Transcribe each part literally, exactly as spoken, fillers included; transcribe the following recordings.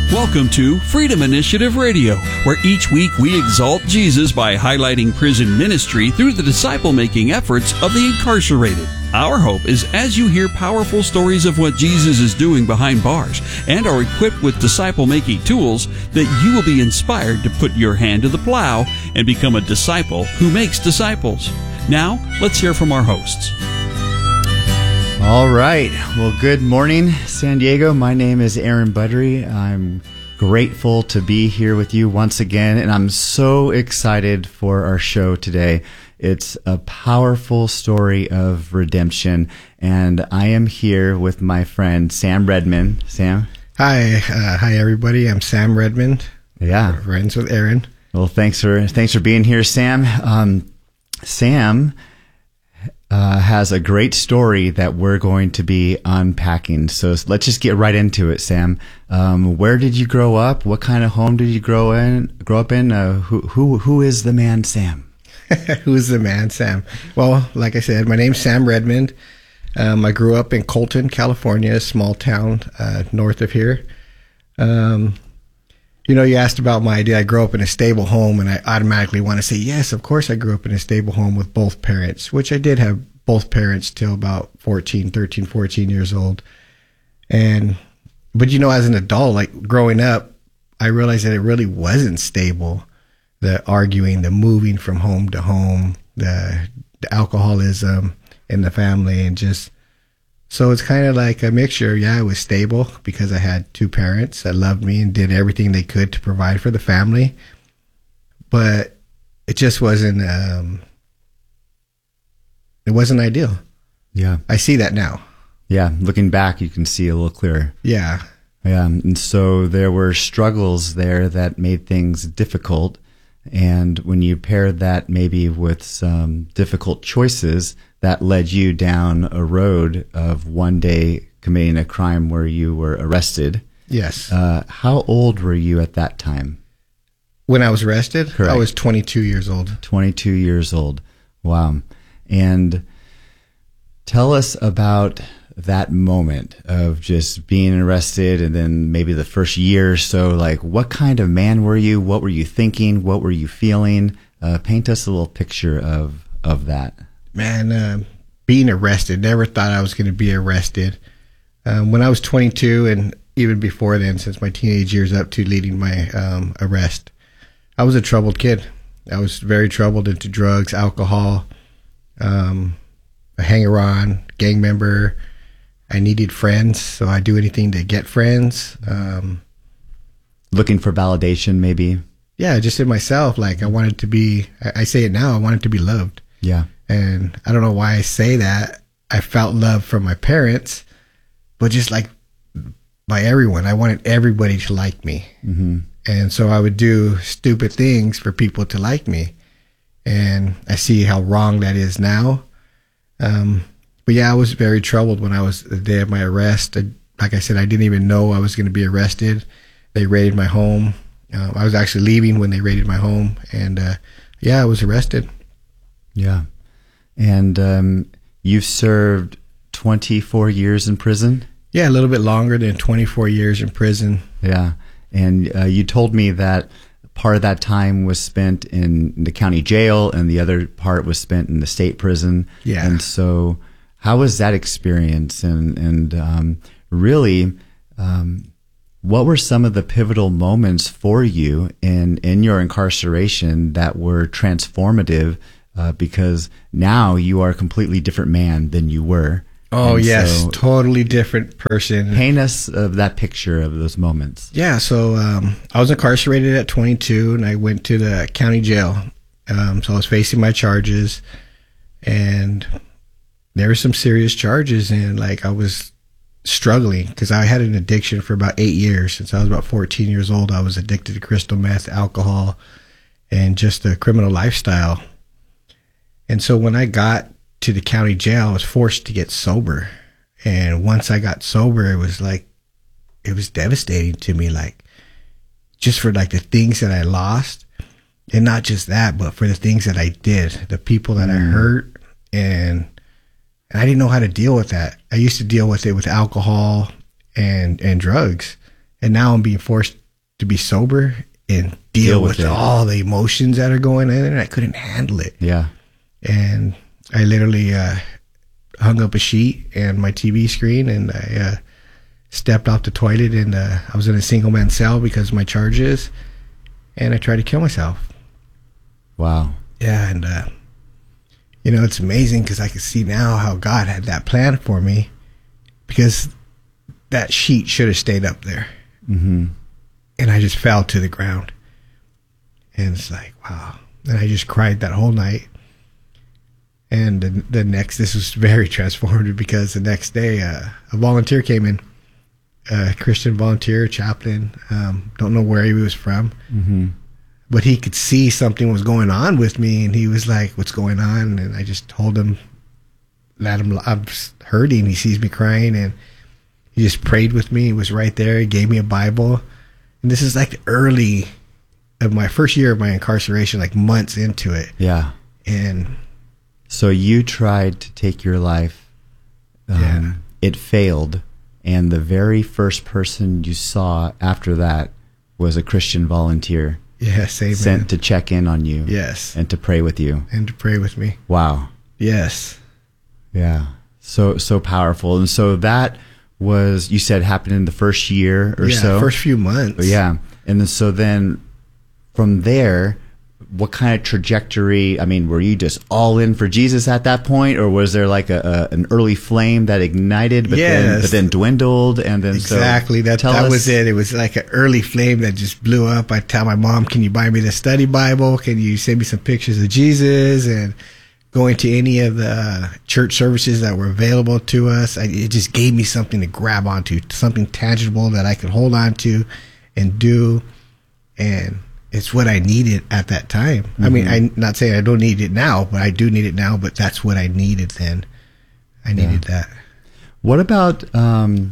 Welcome to Freedom Initiative Radio, where each week we exalt Jesus by highlighting prison ministry through the disciple-making efforts of the incarcerated. Our hope is as you hear powerful stories of what Jesus is doing behind bars and are equipped with disciple-making tools, that you will be inspired to put your hand to the plow and become a disciple who makes disciples. Now, let's hear from our hosts. All right. Well, good morning, San Diego. My name is Aaron Budry. I'm grateful to be here with you once again, and I'm so excited for our show today. It's a powerful story of redemption, and I am here with my friend Sam Redmond. Sam? Hi. Uh, hi, everybody. I'm Sam Redmond. Yeah. Friends with Aaron. Well, thanks for thanks for being here, Sam. Um, Sam Uh, has a great story that we're going to be unpacking. So let's just get right into it, Sam. Um, where did you grow up? What kind of home did you grow in? Grow up in? Uh, who who who is the man, Sam? Who's the man, Sam? Well, like I said, my name's Sam Redmond. Um, I grew up in Colton, California, a small town uh, north of here. Um, you know, you asked about my did I grow up in a stable home, and I automatically want to say, yes, of course I grew up in a stable home with both parents, which I did have both parents till about fourteen, thirteen, fourteen years old. And, but you know, as an adult, like growing up, I realized that it really wasn't stable. The arguing, the moving from home to home, the, the alcoholism in the family, and just, so it's kind of like a mixture. Yeah, it was stable because I had two parents that loved me and did everything they could to provide for the family. But it just wasn't, um, it wasn't ideal. Yeah. I see that now. Yeah. Looking back, you can see a little clearer. Yeah. Yeah. And so there were struggles there that made things difficult. And when you paired that maybe with some difficult choices, that led you down a road of one day committing a crime where you were arrested. Yes. Uh, how old were you at that time? When I was arrested, Correct. I was twenty-two years old. twenty-two years old. Wow. And tell us about that moment of just being arrested, and then maybe the first year or so. Like, what kind of man were you? What were you thinking? What were you feeling? Uh, paint us a little picture of, of that. Man, uh, being arrested, never thought I was going to be arrested. Um, when I was twenty-two, and even before then, since my teenage years up to leading my um, arrest, I was a troubled kid. I was very troubled into drugs, alcohol, um, a hanger-on, gang member. I needed friends, so I do anything to get friends. Um, Looking for validation, maybe? Yeah, just in myself. Like, I wanted to be, I, I say it now, I wanted to be loved. Yeah. And I don't know why I say that. I felt love from my parents, but just like by everyone. I wanted everybody to like me. Mm-hmm. And so I would do stupid things for people to like me. And I see how wrong that is now. Um, but yeah, I was very troubled when I was the day of my arrest. I, like I said, I didn't even know I was going to be arrested. They raided my home. Uh, I was actually leaving when they raided my home. And uh, yeah, I was arrested. Yeah. And um, you've served twenty-four years in prison? Yeah, a little bit longer than twenty-four years in prison. Yeah. And uh, you told me that part of that time was spent in the county jail and the other part was spent in the state prison. Yeah. And so how was that experience? And, and um, really, um, what were some of the pivotal moments for you in, in your incarceration that were transformative? Uh, because now you are a completely different man than you were. Oh, and yes. So totally different person. Paint us of that picture of those moments. Yeah. So um, I was incarcerated at twenty-two, and I went to the county jail. Um, so I was facing my charges, and there were some serious charges. And like I was struggling because I had an addiction for about eight years. Since I was about fourteen years old, I was addicted to crystal meth, alcohol, and just a criminal lifestyle. And so when I got to the county jail, I was forced to get sober. And once I got sober, it was like, it was devastating to me, like just for like the things that I lost, and not just that, but for the things that I did, the people that mm. I hurt, and, and I didn't know how to deal with that. I used to deal with it with alcohol and, and drugs. And now I'm being forced to be sober and deal, deal with, with all the emotions that are going on, and I couldn't handle it. Yeah. And I literally uh, hung up a sheet and my T V screen, and I uh, stepped off the toilet, and uh, I was in a single man cell because of my charges, and I tried to kill myself. Wow. Yeah, and uh, you know, it's amazing because I can see now how God had that plan for me, because that sheet should have stayed up there. Mm-hmm. And I just fell to the ground. And it's like, wow. And I just cried that whole night. And the, the next, this was very transformative, because the next day uh, a volunteer came in, a Christian volunteer, chaplain. Um, don't know where he was from. Mm-hmm. But he could see something was going on with me, and he was like, what's going on? And I just told him, let him, I'm hurting. He sees me crying, and he just prayed with me. He was right there. He gave me a Bible. And this is like early of my first year of my incarceration, like months into it. Yeah. And so you tried to take your life. Um, yeah. It failed. And the very first person you saw after that was a Christian volunteer. Yes, amen. Sent to check in on you. Yes. And to pray with you. And to pray with me. Wow. Yes. Yeah. So, so powerful. And so that was, you said, happened in the first year or yeah, so? first few months. Yeah. And then, so then from there, what kind of trajectory, I mean, were you just all in for Jesus at that point, or was there like a, a an early flame that ignited, but, yes. then, but then dwindled? And then Exactly. So that that us. was it. It was like an early flame that just blew up. I tell my mom, can you buy me the study Bible? Can you send me some pictures of Jesus? And going to any of the church services that were available to us, I, it just gave me something to grab onto, something tangible that I could hold on to and do. And it's what I needed at that time. Mm-hmm. I mean, I'm not saying I don't need it now, but I do need it now, but that's what I needed then. I needed yeah. that. What about um,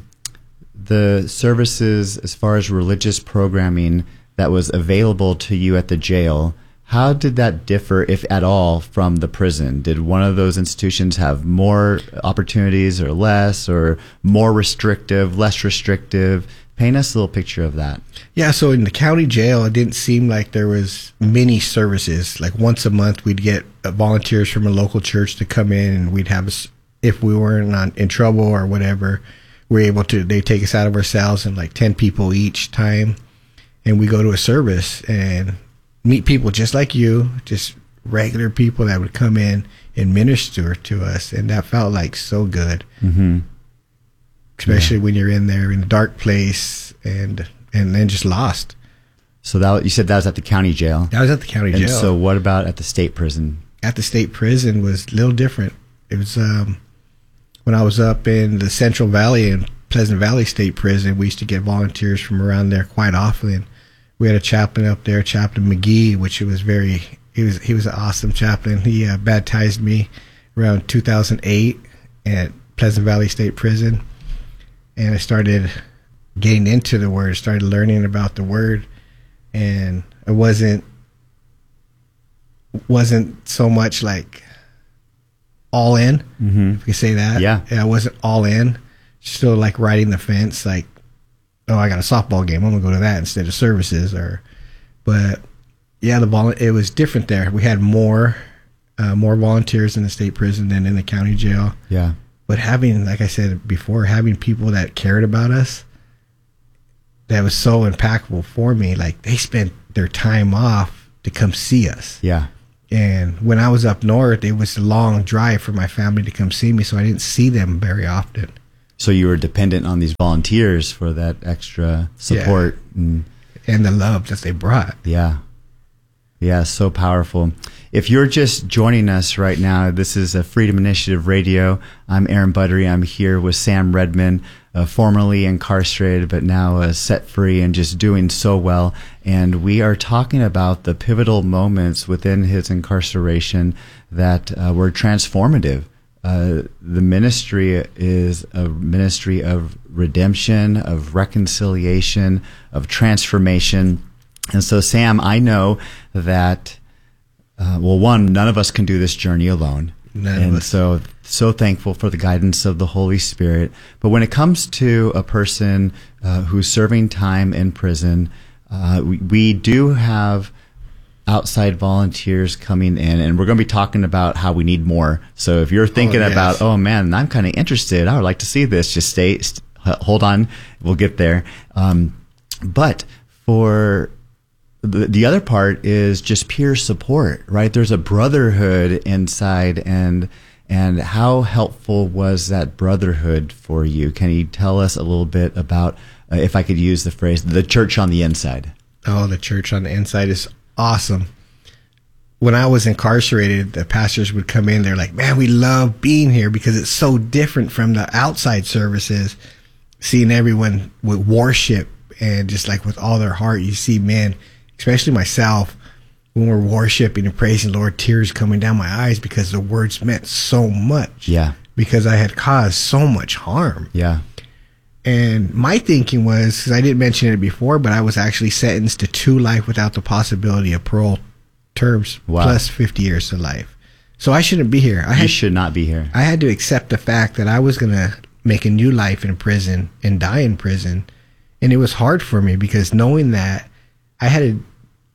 the services as far as religious programming that was available to you at the jail? How did that differ, if at all, from the prison? Did one of those institutions have more opportunities or less, or more restrictive, less restrictive? Paint us a little picture of that. Yeah, so in the county jail, it didn't seem like there was many services. Like once a month, we'd get volunteers from a local church to come in, and we'd have us, if we weren't on, in trouble or whatever, we're able to, they take us out of our cells, and like ten people each time, and we go to a service and meet people just like you, just regular people that would come in and minister to us, and that felt like so good. Mm-hmm. Especially yeah. when you're in there in a dark place and and then just lost. So that you said that was at the county jail. That was at the county and jail. So what about at the state prison? At the state prison was a little different. It was um, when I was up in the Central Valley and Pleasant Valley State Prison. We used to get volunteers from around there quite often. We had a chaplain up there, Chaplain McGee, which was very. He was he was an awesome chaplain. He uh, baptized me around two thousand eight at Pleasant Valley State Prison. And I started getting into the Word, started learning about the Word, and it wasn't wasn't so much like all in, mm-hmm. if you could say that. Yeah. And I wasn't all in, still like riding the fence, like, oh, I got a softball game, I'm gonna go to that instead of services. Or, but yeah, the vol- it was different there. We had more uh, more volunteers in the state prison than in the county jail. Yeah. But having, like I said before, having people that cared about us, that was so impactful for me. Like, they spent their time off to come see us. Yeah. And when I was up north, it was a long drive for my family to come see me, so I didn't see them very often. So you were dependent on these volunteers for that extra support. Yeah. And, and the love that they brought. Yeah. Yeah, so powerful. If you're just joining us right now, this is a Freedom Initiative Radio. I'm Aaron Buddery. I'm here with Sam Redmond, uh, formerly incarcerated, but now uh, set free and just doing so well. And we are talking about the pivotal moments within his incarceration that uh, were transformative. Uh, the ministry is a ministry of redemption, of reconciliation, of transformation. And so, Sam, I know that, uh, well, one, none of us can do this journey alone. None and of us. so, so thankful for the guidance of the Holy Spirit. But when it comes to a person uh, who's serving time in prison, uh, we, we do have outside volunteers coming in, and we're going to be talking about how we need more. So if you're thinking oh, yes. about, oh man, I'm kind of interested, I would like to see this, just stay, st- hold on, we'll get there. Um, but for the, the other part is just peer support, right? There's a brotherhood inside, and and how helpful was that brotherhood for you? Can you tell us a little bit about, uh, if I could use the phrase, the church on the inside? Oh, the church on the inside is awesome. When I was incarcerated, the pastors would come in. They're like, man, we love being here because it's so different from the outside services. Seeing everyone with worship and just like with all their heart, you see, man, especially myself, when we're worshiping and praising the Lord, tears coming down my eyes because the words meant so much. Yeah. Because I had caused so much harm. Yeah. And my thinking was, because I didn't mention it before, but I was actually sentenced to two life without the possibility of parole terms, wow. plus fifty years to life. So I shouldn't be here. I you had, should not be here. I had to accept the fact that I was going to make a new life in prison and die in prison. And it was hard for me because knowing that, I had to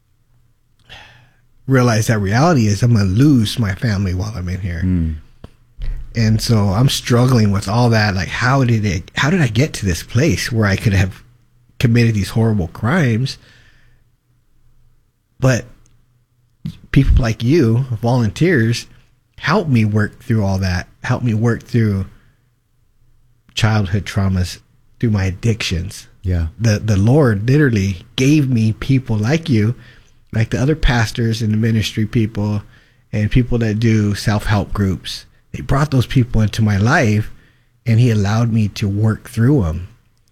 realize that reality is I'm going to lose my family while I'm in here. Mm. And so I'm struggling with all that. Like, how did it, how did I get to this place where I could have committed these horrible crimes? But people like you, volunteers, help me work through all that, help me work through childhood traumas, through my addictions. Yeah. The, the Lord literally gave me people like you, like the other pastors and the ministry people and people that do self-help groups. They brought those people into my life, and he allowed me to work through them.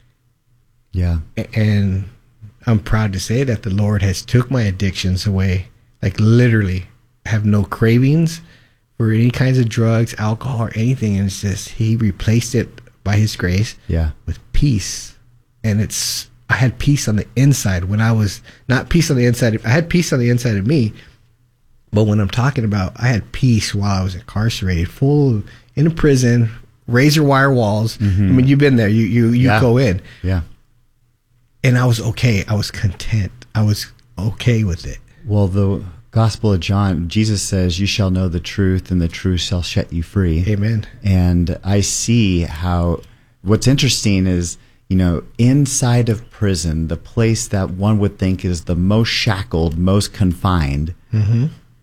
Yeah. And I'm proud to say that the Lord has took my addictions away. Like, literally, I have no cravings for any kinds of drugs, alcohol, or anything. And it's just, he replaced it by his grace yeah. with peace. And it's, I had peace on the inside when I was, not peace on the inside. Of, I had peace on the inside of me. But when I'm talking about, I had peace while I was incarcerated, full in a prison, razor wire walls. Mm-hmm. I mean, you've been there. You you you yeah. go in. Yeah. And I was okay. I was content. I was okay with it. Well, the Gospel of John, Jesus says, "You shall know the truth, and the truth shall set you free." Amen. And I see how. What's interesting is, you know, inside of prison, the place that one would think is the most shackled, most confined. Mm-hmm.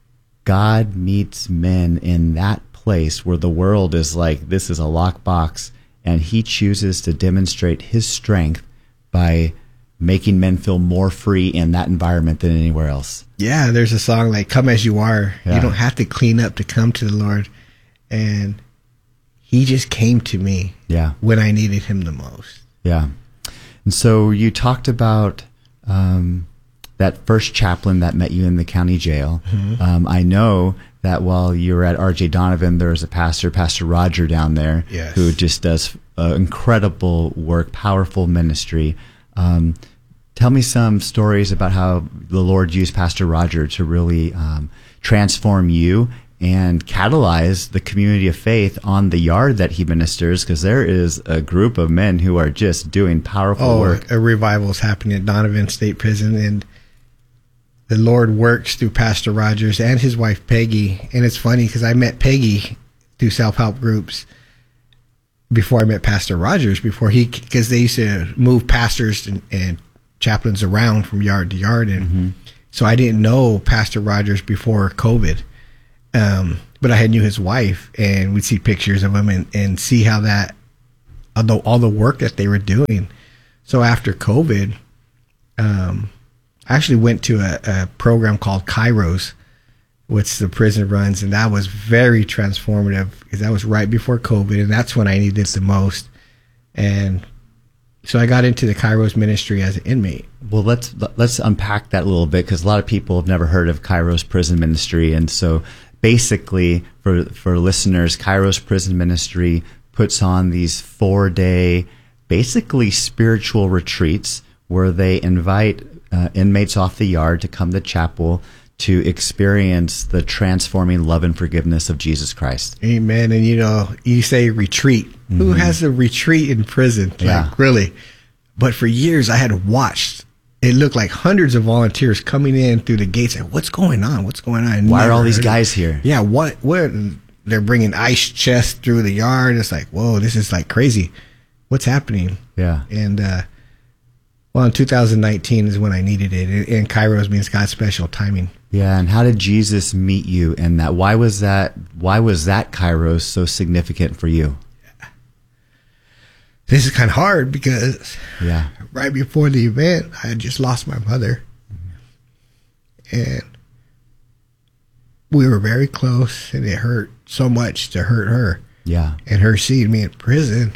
God meets men in that place where the world is like, this is a lockbox, and he chooses to demonstrate his strength by making men feel more free in that environment than anywhere else. Yeah, there's a song like, "Come As You Are." Yeah. You don't have to clean up to come to the Lord. And he just came to me yeah. when I needed him the most. Yeah. And so you talked about... Um, that first chaplain that met you in the county jail. Mm-hmm. Um, I know that while you were at R J Donovan, there was a pastor, Pastor Roger down there, yes. who just does uh, incredible work, powerful ministry. Um, tell me some stories about how the Lord used Pastor Roger to really um, transform you and catalyze the community of faith on the yard that he ministers, because there is a group of men who are just doing powerful oh, work. A revival is happening at Donovan State Prison, and the Lord works through Pastor Rogers and his wife Peggy. And it's funny because I met Peggy through self-help groups before I met Pastor Rogers, before he, because they used to move pastors and, and chaplains around from yard to yard. And mm-hmm. so I didn't know Pastor Rogers before COVID. Um, but I had knew his wife, and we'd see pictures of him and, and see how that, although all the work that they were doing. So after COVID, um, I actually went to a, a program called Kairos, which the prison runs, and that was very transformative because that was right before COVID, and that's when I needed it the most. And so I got into the Kairos ministry as an inmate. Well, let's let's unpack that a little bit, because a lot of people have never heard of Kairos Prison Ministry. And so basically, for, for listeners, Kairos Prison Ministry puts on these four-day, basically spiritual retreats where they invite Uh, inmates off the yard to come to chapel to experience the transforming love and forgiveness of Jesus Christ. Amen. And you know, you say retreat. Mm-hmm. Who has a retreat in prison? Like, yeah. really? But for years, I had watched it looked like hundreds of volunteers coming in through the gates. Like, what's going on? What's going on? I Why are never all these heard of- guys here? Yeah, what? What? They're bringing ice chests through the yard. It's like, whoa, this is like crazy. What's happening? Yeah. And uh, well, in two thousand nineteen is when I needed it, and Kairos means God's special timing. Yeah, and how did Jesus meet you in that? Why was that? Why was that Kairos so significant for you? This is kind of hard because Yeah. right before the event, I had just lost my mother, and we were very close, and it hurt so much to hurt her, Yeah. and her seeing me in prison.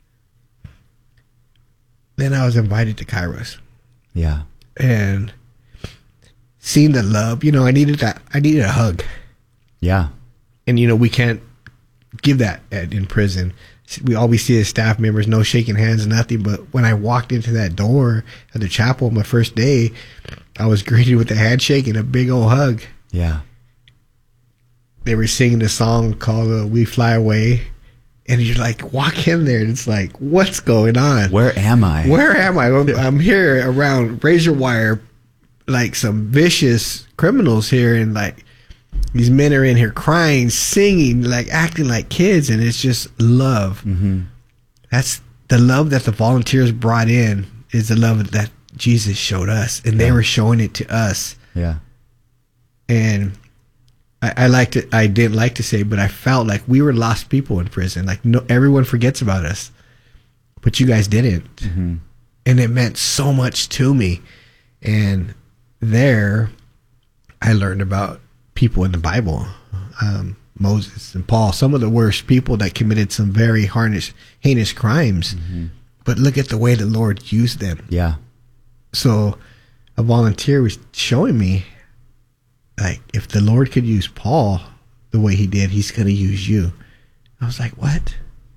Then I was invited to Kairos, Yeah. and seeing the love. You know, I needed that. I needed a hug. Yeah. And, you know, we can't give that at, in prison. We always see as staff members, no shaking hands, nothing. But when I walked into that door at the chapel my first day, I was greeted with a handshake and a big old hug. Yeah. They were singing a song called uh, We Fly Away. And you're like, walk in there. And it's like, what's going on? Where am I? Where am I? I'm, I'm here around razor wire, like some vicious criminals here. And like, these men are in here crying, singing, like acting like kids, and it's just love. Mm-hmm. That's the love that the volunteers brought in is the love that Jesus showed us, and they Yeah. were showing it to us. Yeah. And I, I liked it. I didn't like to say, but I felt like we were lost people in prison. Like no, everyone forgets about us, but you guys didn't, Mm-hmm. and it meant so much to me. And there, I learned about people in the Bible, um, Moses and Paul, some of the worst people that committed some very heinous, heinous crimes. Mm-hmm. But look at the way the Lord used them. Yeah. So a volunteer was showing me, like, if the Lord could use Paul the way he did, he's going to use you. I was like, what?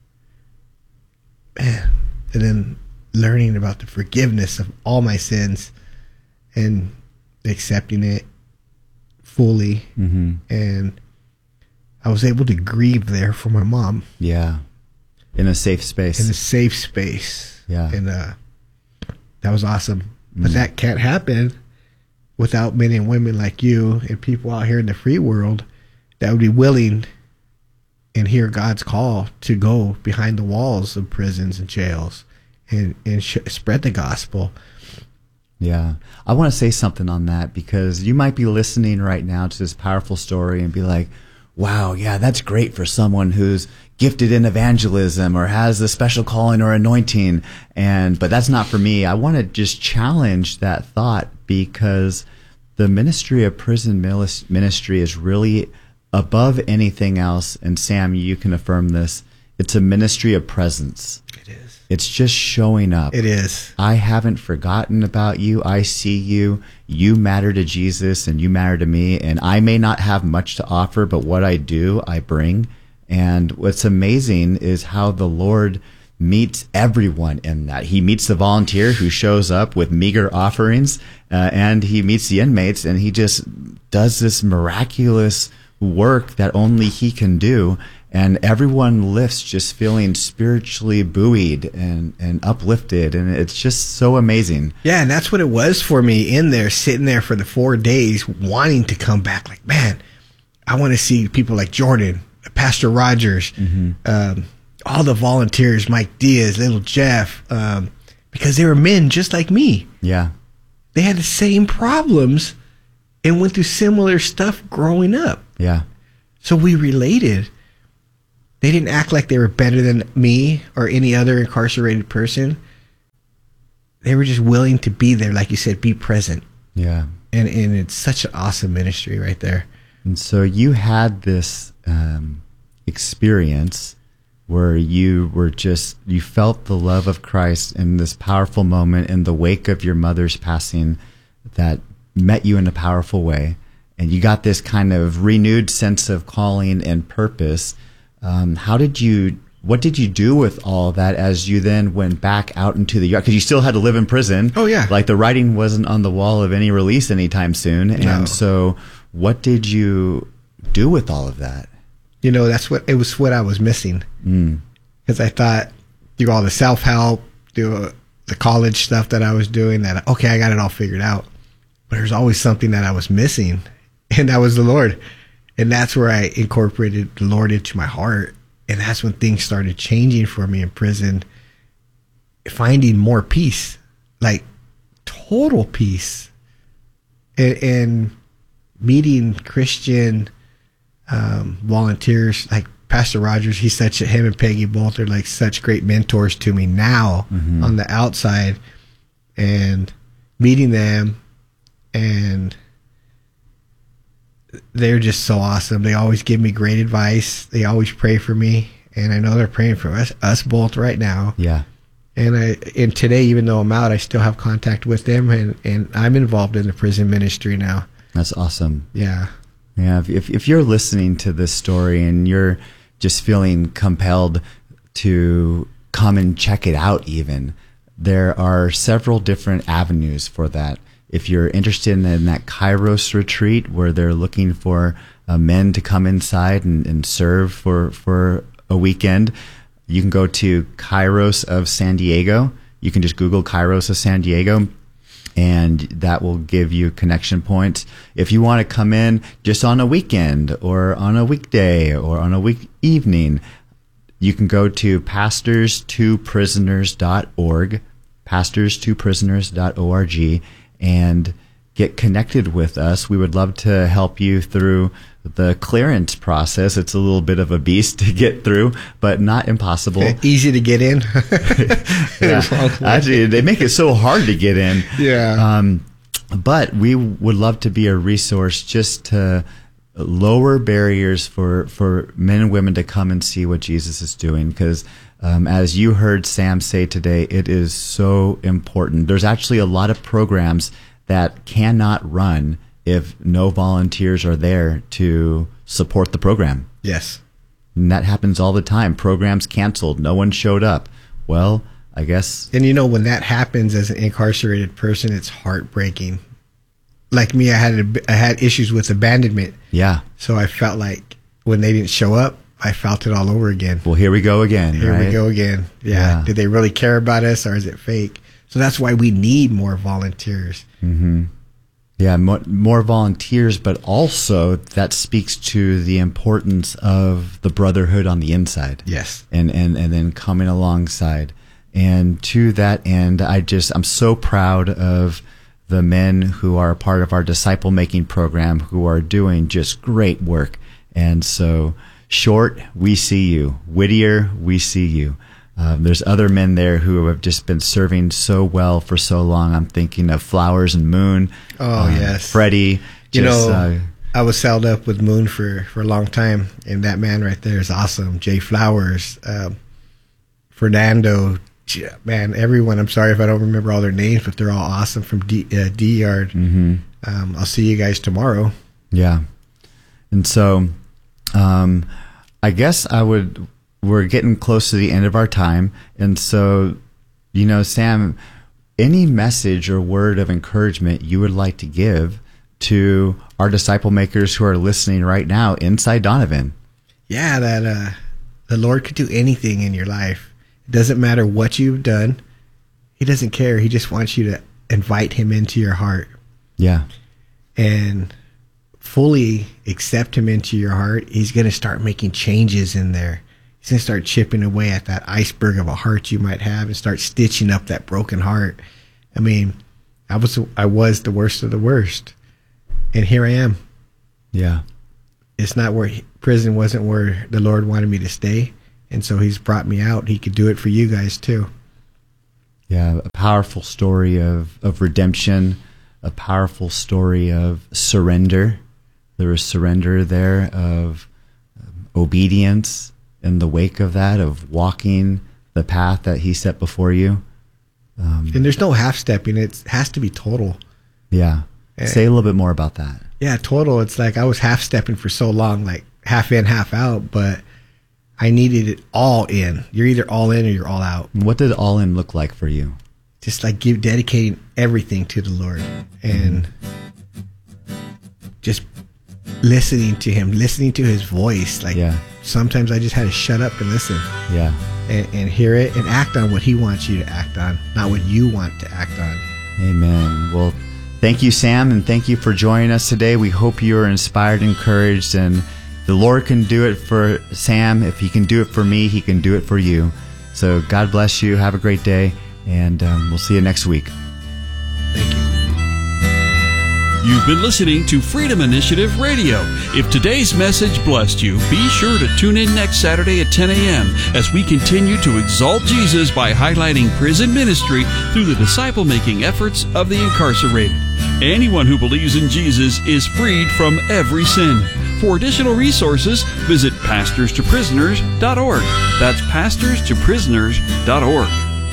Man. And then learning about the forgiveness of all my sins and accepting it fully. Mm-hmm. And I was able to grieve there for my mom Yeah. In a safe space. in a safe space. Yeah. And uh, that was awesome. Mm. But that can't happen without men and women like you and people out here in the free world that would be willing and hear God's call to go behind the walls of prisons and jails and, and sh- spread the gospel. Yeah. I want to say something on that because you might be listening right now to this powerful story and be like, wow, yeah, that's great for someone who's gifted in evangelism or has a special calling or anointing. And, but that's not for me. I want to just challenge that thought because the ministry of prison milis- ministry is really above anything else. And Sam, you can affirm this. It's a ministry of presence. It is. It's just showing up. It is. I haven't forgotten about you. I see you. You matter to Jesus and you matter to me. And I may not have much to offer, but what I do, I bring. And what's amazing is how the Lord meets everyone in that. He meets the volunteer who shows up with meager offerings, uh, and he meets the inmates, and he just does this miraculous work that only he can do. And everyone lifts just feeling spiritually buoyed and, and uplifted. And it's just so amazing. Yeah, and that's what it was for me in there, sitting there for the four days, wanting to come back. Like, man, I want to see people like Jordan, Pastor Rogers, Mm-hmm. um, all the volunteers, Mike Diaz, little Jeff, um, because they were men just like me. Yeah. They had the same problems and went through similar stuff growing up. Yeah. So we related. They didn't act like they were better than me or any other incarcerated person. They were just willing to be there, like you said, be present. Yeah. And and it's such an awesome ministry right there. And so you had this um, experience where you were just, you felt the love of Christ in this powerful moment in the wake of your mother's passing that met you in a powerful way. And you got this kind of renewed sense of calling and purpose. Um, how did you, what did you do with all that as you then went back out into the yard? Because you still had to live in prison. Oh, yeah. Like the writing wasn't on the wall of any release anytime soon. No. And so what did you do with all of that? You know, that's what, it was what I was missing. Mm. Because I thought through all the self-help, through uh, the college stuff that I was doing that, okay, I got it all figured out. But there's always something that I was missing, and that was the Lord. And that's where I incorporated the Lord into my heart. And that's when things started changing for me in prison, finding more peace, like total peace, and, and meeting Christian um, volunteers like Pastor Rogers. He's such a, him and Peggy both are like such great mentors to me now mm-hmm. on the outside, and meeting them, and they're just so awesome. They always give me great advice. They always pray for me, and I know they're praying for us, us both right now. Yeah. And I, and today, even though I'm out, I still have contact with them, and, and I'm involved in the prison ministry now. That's awesome. Yeah. Yeah. If, if you're listening to this story and you're just feeling compelled to come and check it out, even, there are several different avenues for that. If you're interested in that Kairos retreat where they're looking for uh, men to come inside and, and serve for, for a weekend, you can go to Kairos of San Diego. You can just Google Kairos of San Diego, and that will give you connection points. If you want to come in just on a weekend or on a weekday or on a week evening, you can go to pastors two prisoners dot org, pastors two prisoners dot org, and get connected with us. We would love to help you through the clearance process. It's a little bit of a beast to get through, but not impossible. Easy to get in. Yeah. Actually, they make it so hard to get in. Yeah. Um, but we would love to be a resource just to lower barriers for, for men and women to come and see what Jesus is doing. Because um, as you heard Sam say today, it is so important. There's actually a lot of programs that cannot run if no volunteers are there to support the program. Yes. And that happens all the time. Programs canceled. No one showed up. Well, I guess. And you know, when that happens as an incarcerated person, it's heartbreaking. Like me, I had a, I had issues with abandonment. Yeah. So I felt like when they didn't show up, I felt it all over again. Well, here we go again. Here right? we go again. Yeah. yeah. Did they really care about us, or is it fake? So that's why we need more volunteers. Mm-hmm. Yeah, more, more volunteers, but also that speaks to the importance of the brotherhood on the inside. Yes. And, and, and then coming alongside. And to that end, I just, I'm so proud of the men who are a part of our disciple making program who are doing just great work. And so, Short, we see you. Whittier, we see you. Um, there's other men there who have just been serving so well for so long. I'm thinking of Flowers and Moon. Oh, um, yes. Freddie. Just, you know, uh, I was sailed up with Moon for, for a long time, and that man right there is awesome. Jay Flowers, um, Fernando, man, everyone. I'm sorry if I don't remember all their names, but they're all awesome from D, uh, D Yard. Mm-hmm. Um, I'll see you guys tomorrow. Yeah. And so um, I guess I would... We're getting close to the end of our time. And so, you know, Sam, any message or word of encouragement you would like to give to our disciple makers who are listening right now inside Donovan? Yeah, that uh, the Lord could do anything in your life. It doesn't matter what you've done. He doesn't care. He just wants you to invite him into your heart. Yeah. And fully accept him into your heart. He's going to start making changes in there. He's going to start chipping away at that iceberg of a heart you might have and start stitching up that broken heart. I mean, I was I was the worst of the worst, and here I am. Yeah. It's not where he, prison wasn't where the Lord wanted me to stay, and so he's brought me out. He could do it for you guys too. Yeah, a powerful story of, of redemption, a powerful story of surrender. There was surrender there of um, obedience. In the wake of that, of walking the path that he set before you. Um, and there's no half-stepping. It has to be total. Yeah. And, Say a little bit more about that. Yeah, total. It's like I was half-stepping for so long, like half in, half out, but I needed it all in. You're either all in or you're all out. What did all in look like for you? Just like give dedicating everything to the Lord and just listening to him, listening to his voice, like yeah. sometimes I just had to shut up and listen. Yeah. And, and hear it and act on what he wants you to act on, not what you want to act on. Amen. Well, thank you, Sam, and thank you for joining us today. We hope you are inspired, encouraged, and the Lord can do it for Sam. If he can do it for me, he can do it for you. So God bless you. Have a great day, and um, we'll see you next week. Thank you. You've been listening to Freedom Initiative Radio. If today's message blessed you, be sure to tune in next Saturday at ten a.m. as we continue to exalt Jesus by highlighting prison ministry through the disciple-making efforts of the incarcerated. Anyone who believes in Jesus is freed from every sin. For additional resources, visit pastors to prisoners dot org. That's pastors to prisoners dot org.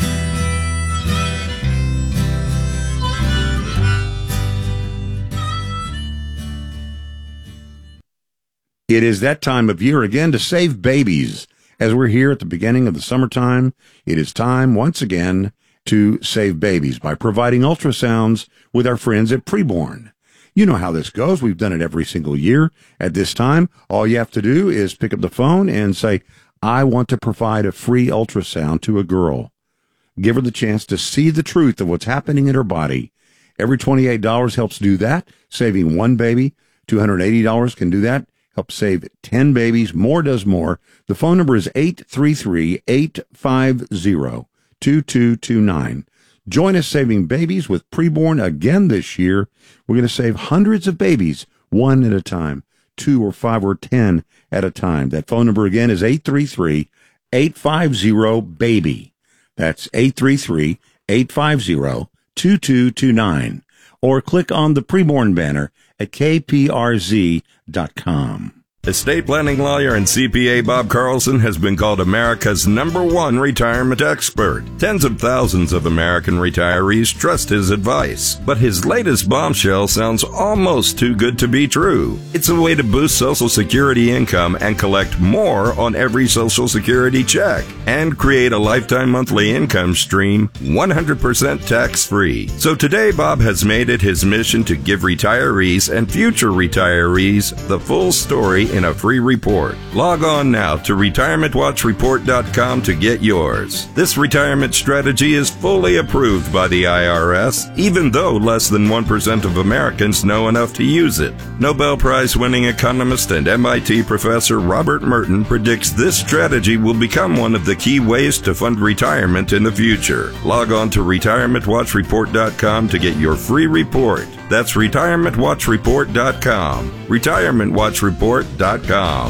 It is that time of year again to save babies. As we're here at the beginning of the summertime, it is time once again to save babies by providing ultrasounds with our friends at Preborn. You know how this goes. We've done it every single year. At this time, all you have to do is pick up the phone and say, I want to provide a free ultrasound to a girl. Give her the chance to see the truth of what's happening in her body. Every twenty-eight dollars helps do that, saving one baby. two hundred eighty dollars can do that. Help save ten babies. More does more. The phone number is eight three three, eight five zero, two two two nine. Join us saving babies with Preborn again this year. We're going to save hundreds of babies, one at a time, two or five or ten at a time. That phone number again is eight three three, eight five zero, BABY. That's eight three three, eight five zero, two two two nine. Or click on the Preborn banner at k p r z dot com. Estate planning lawyer and C P A Bob Carlson has been called America's number one retirement expert. Tens of thousands of American retirees trust his advice. But his latest bombshell sounds almost too good to be true. It's a way to boost Social Security income and collect more on every Social Security check and create a lifetime monthly income stream one hundred percent tax-free. So today, Bob has made it his mission to give retirees and future retirees the full story in a free report. Log on now to retirement watch report dot com to get yours. This retirement strategy is fully approved by the I R S, even though less than one percent of Americans know enough to use it. Nobel Prize-winning economist and M I T professor Robert Merton predicts this strategy will become one of the key ways to fund retirement in the future. Log on to retirement watch report dot com to get your free report. That's retirement watch report dot com. retirement watch report dot com.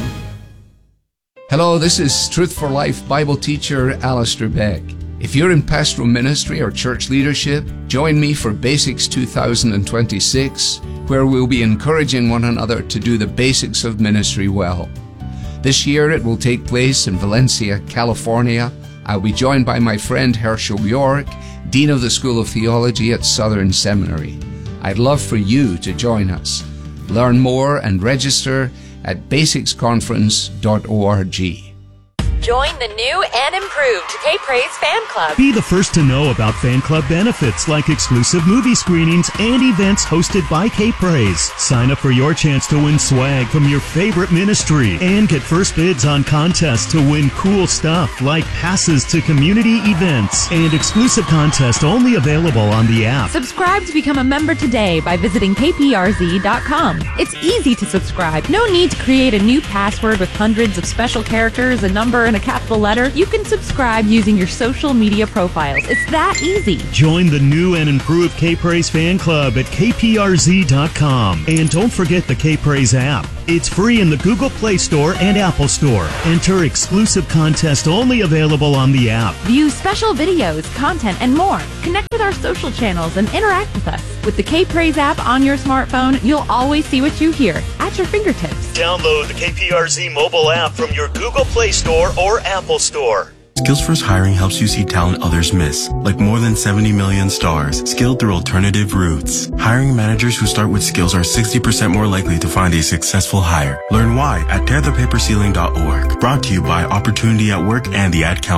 Hello, this is Truth for Life Bible teacher Alistair Beck. If you're in pastoral ministry or church leadership, join me for Basics two thousand twenty-six, where we'll be encouraging one another to do the basics of ministry well. This year it will take place in Valencia, California. I'll be joined by my friend Herschel York, Dean of the School of Theology at Southern Seminary. I'd love for you to join us. Learn more and register at basics conference dot org. Join the new and improved K-Praise Fan Club. Be the first to know about fan club benefits like exclusive movie screenings and events hosted by K-Praise. Sign up for your chance to win swag from your favorite ministry and get first bids on contests to win cool stuff like passes to community events and exclusive contests only available on the app. Subscribe to become a member today by visiting k p r z dot com. It's easy to subscribe. No need to create a new password with hundreds of special characters, a number, and a capital letter. You can subscribe using your social media profiles. It's that easy. Join the new and improved K-Praise fan club at k p r z dot com. And don't forget the K-Praise app. It's free in the Google Play Store and Apple Store. Enter exclusive contest only available on the app. View special videos, content, and more. Connect with our social channels and interact with us. With the K-Praise app on your smartphone, you'll always see what you hear at your fingertips. Download the K P R Z mobile app from your Google Play Store or Apple Store. Skills First Hiring helps you see talent others miss, like more than seventy million stars, skilled through alternative routes. Hiring managers who start with skills are sixty percent more likely to find a successful hire. Learn why at tear the paper ceiling dot org. Brought to you by Opportunity at Work and the Ad Council.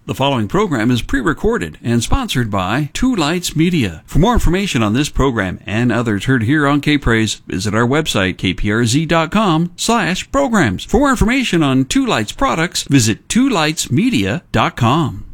The following program is pre-recorded and sponsored by Two Lights Media. For more information on this program and others heard here on K-Praise, visit our website, k p r z dot com slash programs. For more information on Two Lights products, visit two lights media dot com.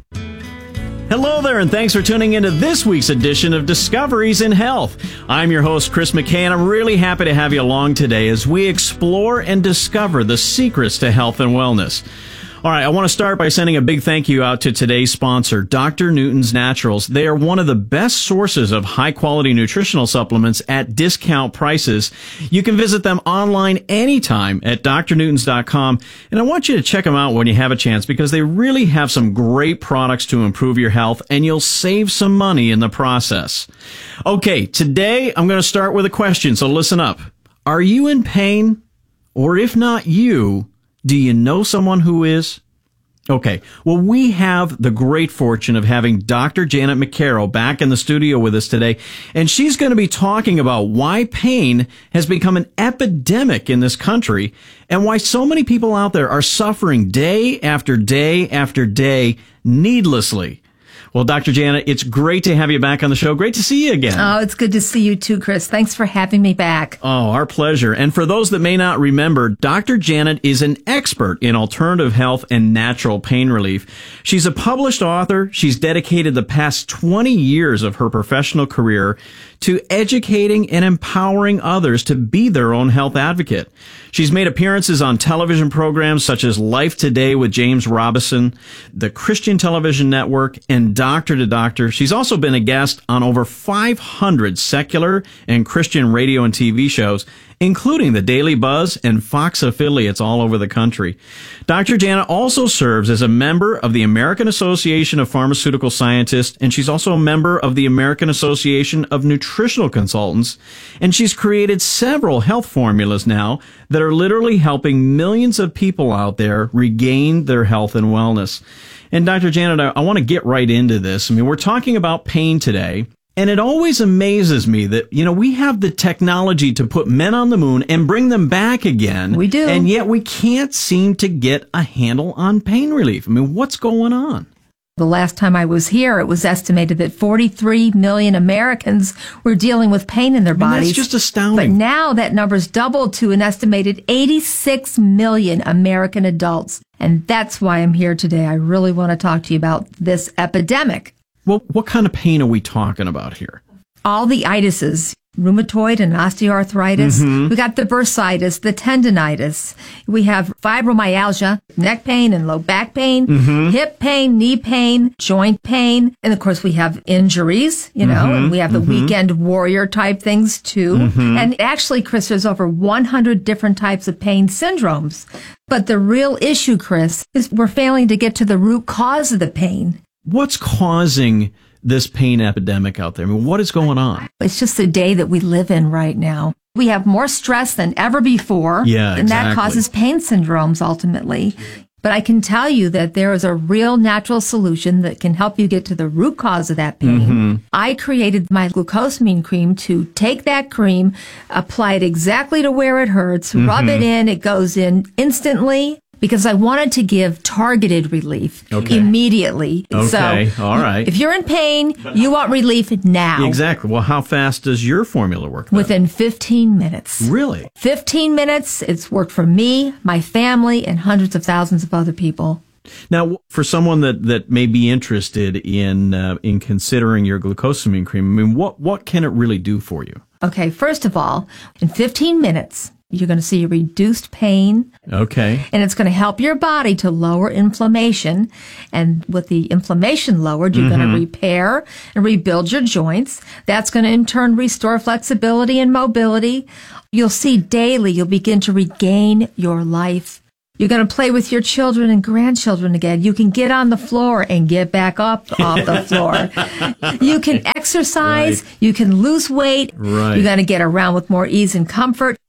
Hello there, and thanks for tuning into this week's edition of Discoveries in Health. I'm your host, Chris McKay, and I'm really happy to have you along today as we explore and discover the secrets to health and wellness. All right, I want to start by sending a big thank you out to today's sponsor, Doctor Newton's Naturals. They are one of the best sources of high-quality nutritional supplements at discount prices. You can visit them online anytime at d r newtons dot com, and I want you to check them out when you have a chance because they really have some great products to improve your health, and you'll save some money in the process. Okay, today I'm going to start with a question, so listen up. Are you in pain? Or if not you, do you know someone who is? Okay, well, we have the great fortune of having Doctor Janet McCarroll back in the studio with us today, and she's going to be talking about why pain has become an epidemic in this country and why so many people out there are suffering day after day after day needlessly. Well, Doctor Janet, it's great to have you back on the show. Great to see you again. Oh, it's good to see you too, Chris. Thanks for having me back. Oh, our pleasure. And for those that may not remember, Doctor Janet is an expert in alternative health and natural pain relief. She's a published author. She's dedicated the past twenty years of her professional career to educating and empowering others to be their own health advocate. She's made appearances on television programs such as Life Today with James Robison, the Christian Television Network, and Doctor to Doctor. She's also been a guest on over five hundred secular and Christian radio and T V shows, including the Daily Buzz and Fox affiliates all over the country. Doctor Janet also serves as a member of the American Association of Pharmaceutical Scientists, and she's also a member of the American Association of Nutritional Consultants, and she's created several health formulas now that are literally helping millions of people out there regain their health and wellness. And Doctor Janet, I, I want to get right into this. I mean, we're talking about pain today. And it always amazes me that, you know, we have the technology to put men on the moon and bring them back again. We do. And yet we can't seem to get a handle on pain relief. I mean, what's going on? The last time I was here, it was estimated that forty-three million Americans were dealing with pain in their I mean, bodies. that's just astounding. But now that number's doubled to an estimated eighty-six million American adults. And that's why I'm here today. I really want to talk to you about this epidemic. Well, what kind of pain are we talking about here? All the itises, rheumatoid and osteoarthritis. Mm-hmm. We got the bursitis, the tendonitis. We have fibromyalgia, neck pain and low back pain, mm-hmm. hip pain, knee pain, joint pain. And of course, we have injuries, you know, mm-hmm. and we have the mm-hmm. weekend warrior type things too. Mm-hmm. And actually, Chris, there's over one hundred different types of pain syndromes. But the real issue, Chris, is we're failing to get to the root cause of the pain. What's causing this pain epidemic out there? I mean, what is going on? It's just the day that we live in right now. We have more stress than ever before. Yeah, and exactly. that causes pain syndromes ultimately. But I can tell you that there is a real natural solution that can help you get to the root cause of that pain. Mm-hmm. I created my glucosamine cream to take that cream, apply it exactly to where it hurts, mm-hmm. rub it in, it goes in instantly. Because I wanted to give targeted relief okay. immediately. Okay, so, all right. If you're in pain, you want relief now. Exactly. Well, how fast does your formula work then? Within fifteen minutes. Really? fifteen minutes. It's worked for me, my family, and hundreds of thousands of other people. Now, for someone that, that may be interested in uh, in considering your glucosamine cream, I mean, what, what can it really do for you? Okay, first of all, in fifteen minutes, you're going to see reduced pain. Okay. And it's going to help your body to lower inflammation. And with the inflammation lowered, you're mm-hmm. going to repair and rebuild your joints. That's going to in turn restore flexibility and mobility. You'll see daily, you'll begin to regain your life. You're going to play with your children and grandchildren again. You can get on the floor and get back up off the floor. You can exercise. Right. You can lose weight. Right. You're going to get around with more ease and comfort.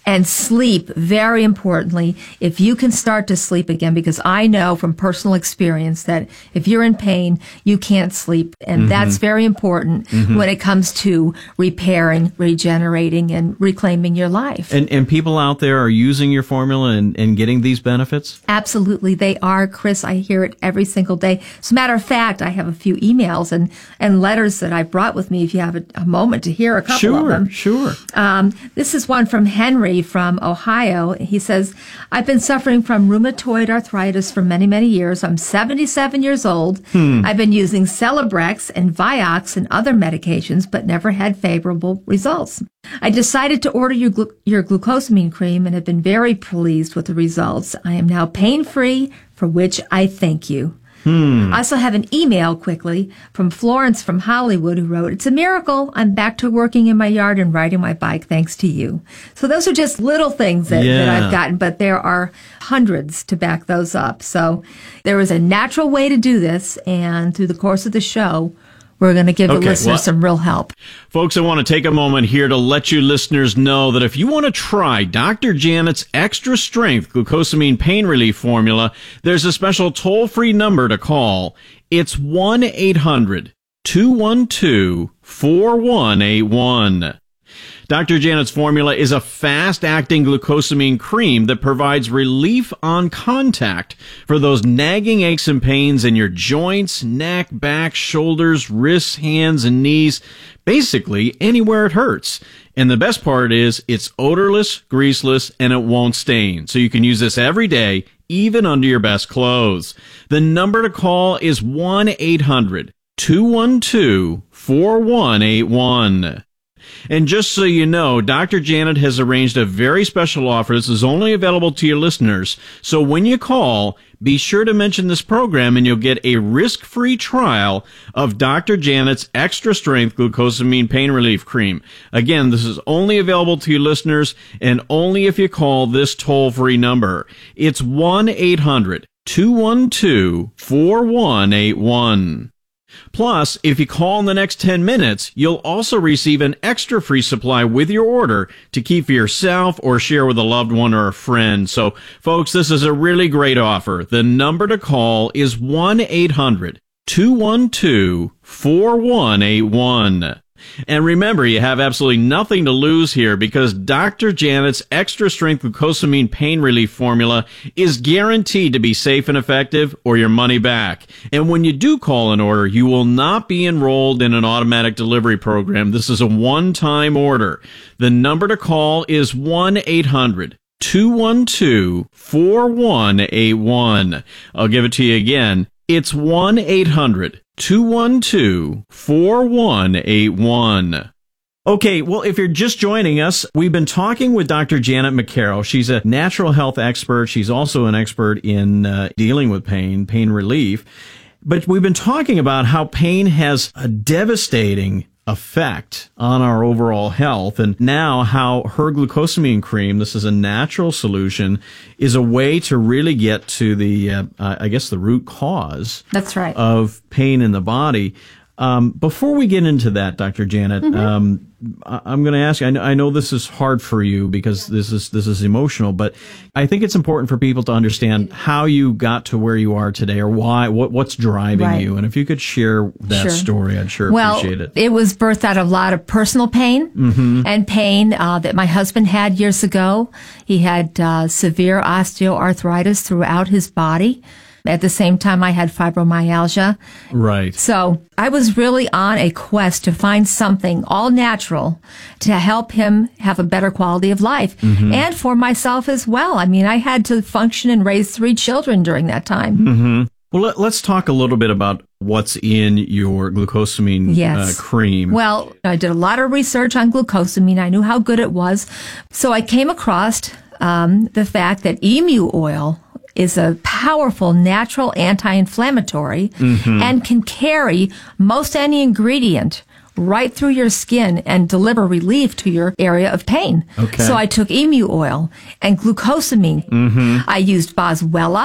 And sleep, very importantly, if you can start to sleep again, because I know from personal experience that if you're in pain, you can't sleep. And Mm-hmm. that's very important Mhm. when it comes to repairing, regenerating, and reclaiming your life. And and people out there are using your formula and, and getting these benefits? Absolutely, they are, Chris. I hear it every single day. As a matter of fact, I have a few emails and, and letters that I brought with me if you have a, a moment to hear a couple Sure, of them. sure. Um, this is one from Henry from Ohio. He says, I've been suffering from rheumatoid arthritis for many, many years. I'm seventy-seven years old. Hmm. I've been using Celebrex and Vioxx and other medications, but never had favorable results. I decided to order your, glu- your glucosamine cream and have been very pleased with the results. I am now pain-free, for which I thank you. Hmm. I also have an email quickly from Florence from Hollywood who wrote, it's a miracle. I'm back to working in my yard and riding my bike thanks to you. So those are just little things that, Yeah. that I've gotten, but there are hundreds to back those up. So there is a natural way to do this. And through the course of the show, we're going to give the Okay, listeners well- some real help. Folks, I want to take a moment here to let you listeners know that if you want to try Doctor Janet's Extra Strength Glucosamine Pain Relief Formula, there's a special toll-free number to call. It's one eight hundred two one two four one eight one. Doctor Janet's formula is a fast-acting glucosamine cream that provides relief on contact for those nagging aches and pains in your joints, neck, back, shoulders, wrists, hands, and knees, basically anywhere it hurts. And the best part is it's odorless, greaseless, and it won't stain. So you can use this every day, even under your best clothes. The number to call is one eight hundred two one two four one eight one. And just so you know, Doctor Janet has arranged a very special offer. This is only available to your listeners. So when you call, be sure to mention this program and you'll get a risk-free trial of Doctor Janet's Extra Strength Glucosamine Pain Relief Cream. Again, this is only available to your listeners and only if you call this toll-free number. It's one eight hundred two one two four one eight one. Plus, if you call in the next ten minutes, you'll also receive an extra free supply with your order to keep for yourself or share with a loved one or a friend. So, folks, this is a really great offer. The number to call is one eight hundred two one two four one eight one. And remember, you have absolutely nothing to lose here because Doctor Janet's Extra Strength Glucosamine Pain Relief Formula is guaranteed to be safe and effective or your money back. And when you do call an order, you will not be enrolled in an automatic delivery program. This is a one-time order. The number to call is one eight hundred two one two four one eight one. I'll give it to you again. It's one eight hundred two one two four one eight one. Okay, well, if you're just joining us, we've been talking with Doctor Janet McCarroll. She's a natural health expert. She's also an expert in uh, dealing with pain, pain relief. But we've been talking about how pain has a devastating effect on our overall health, and now how her glucosamine cream, this is a natural solution, is a way to really get to the, uh, I guess, the root cause That's right. of pain in the body. Um, before we get into that, Doctor Janet, Mhm. um, I- I'm going to ask you, I know, I know this is hard for you because this is, this is emotional, but I think it's important for people to understand how you got to where you are today or why, what, what's driving Right. you. And if you could share that Sure. story, I'd sure well, appreciate it. was birthed out of a lot of personal pain Mhm. and pain uh, that my husband had years ago. He had uh, severe osteoarthritis throughout his body. At the same time, I had fibromyalgia. Right. So I was really on a quest to find something all natural to help him have a better quality of life Mhm. and for myself as well. I mean, I had to function and raise three children during that time. Mm-hmm. Well, let, let's talk a little bit about what's in your glucosamine Yes. uh, cream. Well, I did a lot of research on glucosamine. I knew how good it was. So I came across um, the fact that emu oil is a powerful natural anti-inflammatory Mhm. and can carry most any ingredient right through your skin and deliver relief to your area of pain. Okay. So I took emu oil and glucosamine. Mhm. I used Boswellia,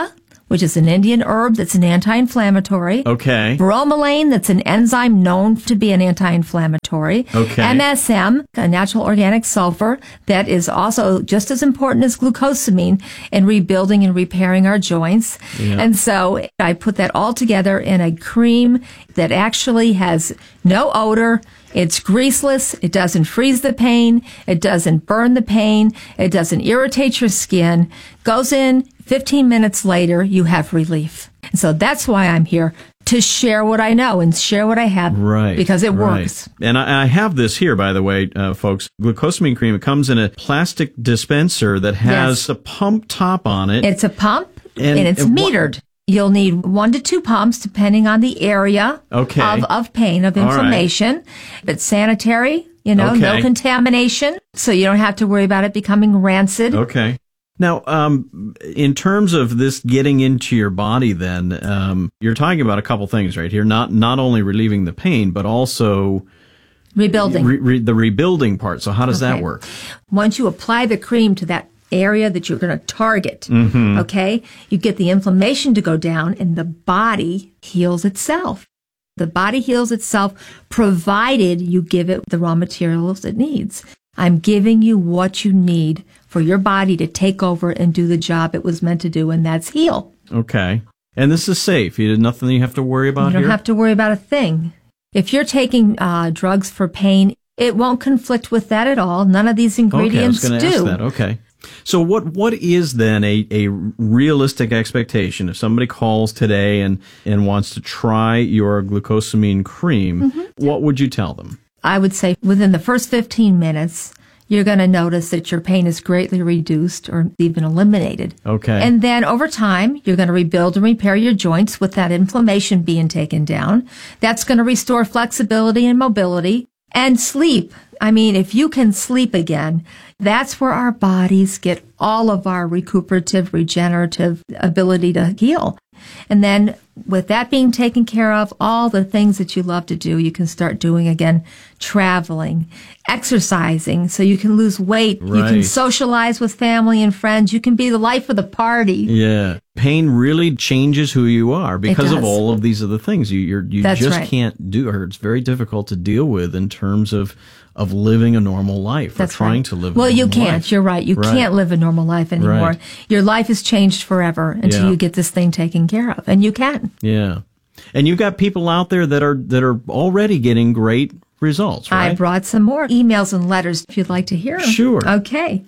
which is an Indian herb that's an anti-inflammatory. Okay. Bromelain, that's an enzyme known to be an anti-inflammatory. Okay. M S M, a natural organic sulfur, that is also just as important as glucosamine in rebuilding and repairing our joints. Yeah. And so I put that all together in a cream that actually has no odor. It's greaseless. It doesn't freeze the pain. It doesn't burn the pain. It doesn't irritate your skin. Goes in fifteen minutes later, you have relief. And so that's why I'm here, to share what I know and share what I have. Right. Because it right. works. And I, I have this here, by the way, uh, folks. Glucosamine cream, it comes in a plastic dispenser that has Yes. a pump top on it. It's a pump And- and, it's and wha- metered. You'll need one to two pumps depending on the area Okay. of, of pain, of All right. inflammation. It's sanitary, you know, Okay. no contamination. So you don't have to worry about it becoming rancid. Okay. Now, um, in terms of this getting into your body, then um, you're talking about a couple things right here. Not not only relieving the pain, but also Rebuilding. re- re- the rebuilding part. So how does that Okay. work? Once you apply the cream to that area that you're going to target, Mhm. okay, you get the inflammation to go down and the body heals itself. The body heals itself provided you give it the raw materials it needs. I'm giving you what you need for your body to take over and do the job it was meant to do, and that's heal. Okay. And this is safe. You nothing you have to worry about You don't here? have to worry about a thing. If you're taking uh, drugs for pain, it won't conflict with that at all. None of these ingredients okay, I was going to do. ask that. Okay. So what what is then a, a realistic expectation if somebody calls today and, and wants to try your glucosamine cream? Mm-hmm. What would you tell them? I would say within the first fifteen minutes, you're going to notice that your pain is greatly reduced or even eliminated. Okay. And then over time, you're going to rebuild and repair your joints with that inflammation being taken down. That's going to restore flexibility and mobility and sleep. I mean, if you can sleep again, that's where our bodies get all of our recuperative, regenerative ability to heal. And then with that being taken care of, all the things that you love to do, you can start doing again, traveling, exercising, so you can lose weight. You Right. can socialize with family and friends. You can be the life of the party. Yeah. Pain really changes who you are because of does. all of these other things. You you're, you That's just right. can't do, or it's very difficult to deal with in terms of, of living a normal life or That's trying right. to live a Well, you normal can't. life. You're right. You Right. can't live a normal life anymore. Right. Your life is changed forever until Yeah. you get this thing taken care of. And you can. Yeah. And you've got people out there that are that are already getting great results, right? I brought some more emails and letters if you'd like to hear them. Sure. Okay.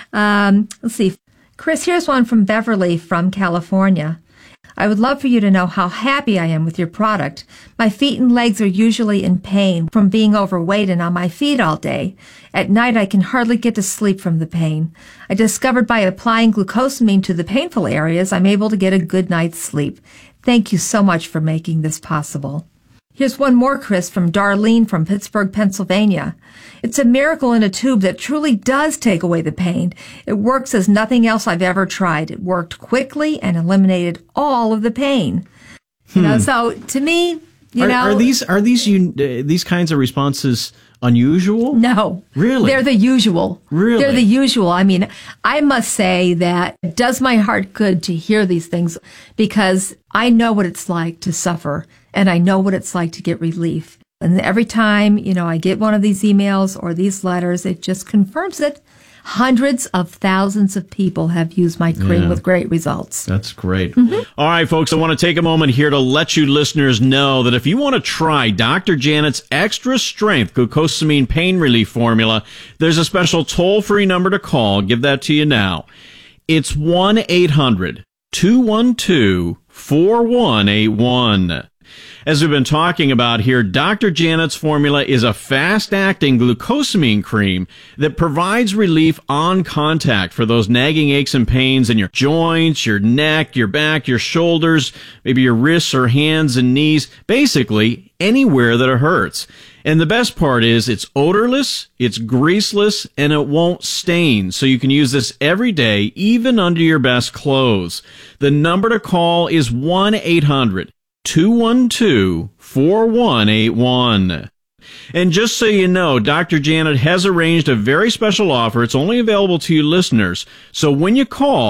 Um, let's see. Chris, here's one from Beverly from California. I would love for you to know how happy I am with your product. My feet and legs are usually in pain from being overweight and on my feet all day. At night, I can hardly get to sleep from the pain. I discovered by applying glucosamine to the painful areas, I'm able to get a good night's sleep. Thank you so much for making this possible. Here's one more, Chris, from Darlene from Pittsburgh, Pennsylvania. It's a miracle in a tube that truly does take away the pain. It works as nothing else I've ever tried. It worked quickly and eliminated all of the pain. You know, Hmm. so to me, you are, know, are these are these un, uh, these kinds of responses unusual? No. Really? They're the usual. Really? They're the usual. I mean, I must say that it does my heart good to hear these things because I know what it's like to suffer and I know what it's like to get relief. And every time, you know, I get one of these emails or these letters, it just confirms it. Hundreds of thousands of people have used my cream Yeah. with great results. That's great. Mm-hmm. All right, folks, I want to take a moment here to let you listeners know that if you want to try Doctor Janet's Extra Strength Glucosamine Pain Relief Formula, there's a special toll-free number to call. I'll give that to you now. It's one eight hundred two one two four one eight one. As we've been talking about here, Doctor Janet's formula is a fast-acting glucosamine cream that provides relief on contact for those nagging aches and pains in your joints, your neck, your back, your shoulders, maybe your wrists or hands and knees, basically anywhere that it hurts. And the best part is it's odorless, it's greaseless, and it won't stain. So you can use this every day, even under your best clothes. The number to call is one eight hundred two one two four one eight one. And just so you know, Doctor Janet has arranged a very special offer. It's only available to you listeners. So when you call,